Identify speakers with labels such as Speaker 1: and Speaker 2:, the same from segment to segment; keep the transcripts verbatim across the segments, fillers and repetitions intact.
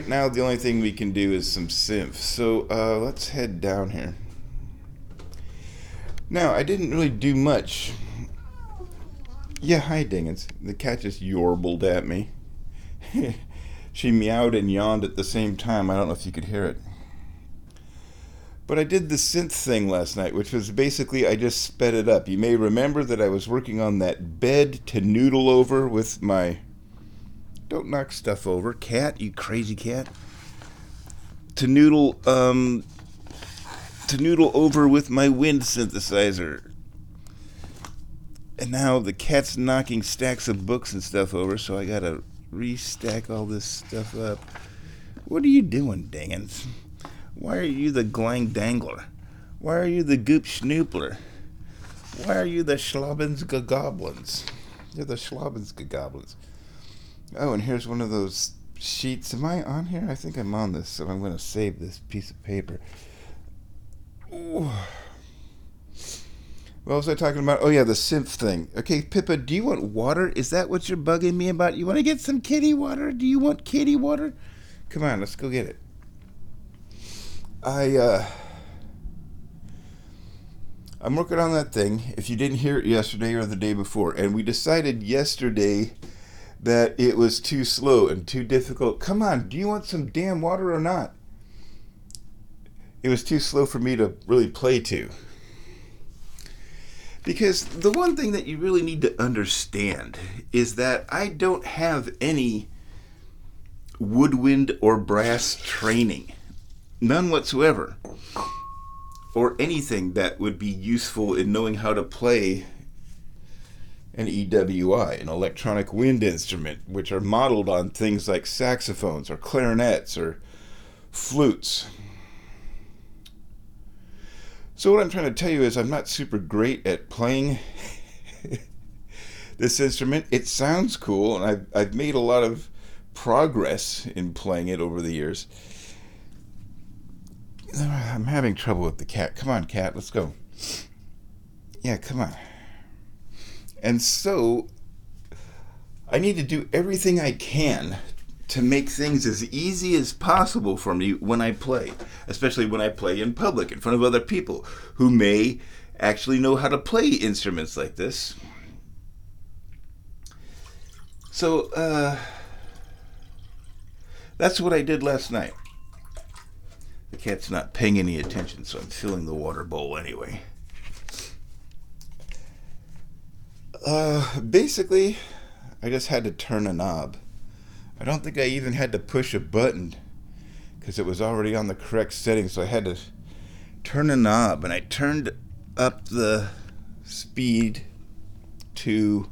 Speaker 1: right now the only thing we can do is some synth. So uh, let's head down here. Now, I didn't really do much. Yeah, hi, Dingens. The cat just yorbled at me. She meowed and yawned at the same time. I don't know if you could hear it. But I did the synth thing last night, which was basically I just sped it up. You may remember that I was working on that bed to noodle over with my... Don't knock stuff over, cat, you crazy cat. To noodle, um... To noodle over with my wind synthesizer. And now the cat's knocking stacks of books and stuff over, so I gotta restack all this stuff up. What are you doing, Dingens? Why are you the Glang Dangler? Why are you the Goop Schnoopler? Why are you the Schlobensgegoblins? You're the Schlobensgegoblins. Oh, and here's one of those sheets. Am I on here? I think I'm on this, so I'm going to save this piece of paper. Ooh. What was I talking about? Oh, yeah, the synth thing. Okay, Pippa, do you want water? Is that what you're bugging me about? You want to get some kitty water? Do you want kitty water? Come on, let's go get it. I, uh... I'm working on that thing, if you didn't hear it yesterday or the day before, and we decided yesterday that it was too slow and too difficult. Come on, do you want some damn water or not? It was too slow for me to really play to. Because the one thing that you really need to understand is that I don't have any woodwind or brass training. None whatsoever. Or anything that would be useful in knowing how to play an E W I, an electronic wind instrument, which are modeled on things like saxophones or clarinets or flutes. So what I'm trying to tell you is I'm not super great at playing this instrument. It sounds cool, and I've, I've made a lot of progress in playing it over the years. I'm having trouble with the cat. Come on, cat, let's go. Yeah, come on. And so, I need to do everything I can to make things as easy as possible for me when I play. Especially when I play in public, in front of other people who may actually know how to play instruments like this. So, uh, that's what I did last night. The cat's not paying any attention, so I'm filling the water bowl anyway. Uh, basically, I just had to turn a knob. I don't think I even had to push a button because it was already on the correct setting, so I had to turn a knob, and I turned up the speed to,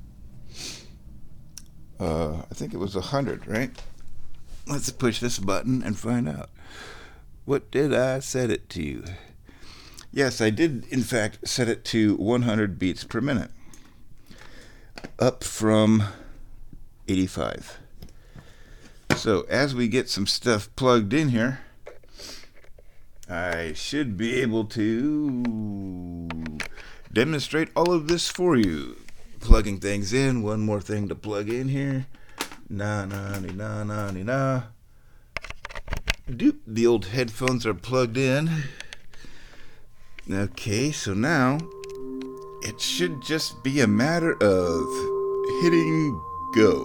Speaker 1: uh, I think it was one hundred, right? Let's push this button and find out. What did I set it to? Yes, I did, in fact, set it to one hundred beats per minute. Up from eighty-five. So, as we get some stuff plugged in here, I should be able to demonstrate all of this for you. Plugging things in. One more thing to plug in here. Na na ni na na ni na. Doop, the old headphones are plugged in. Okay, so now it should just be a matter of hitting go.